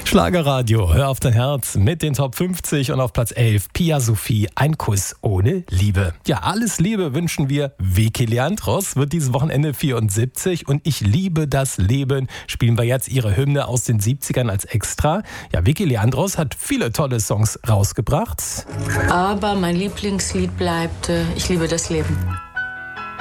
Schlagerradio, hör auf dein Herz mit den Top 50 und auf Platz 11 Pia Sophie, ein Kuss ohne Liebe. Ja, alles Liebe wünschen wir. Vicky Leandros wird dieses Wochenende 74 und Ich liebe das Leben spielen wir jetzt ihre Hymne aus den 70ern als Extra. Ja, Vicky Leandros hat viele tolle Songs rausgebracht. Aber mein Lieblingslied bleibt Ich liebe das Leben.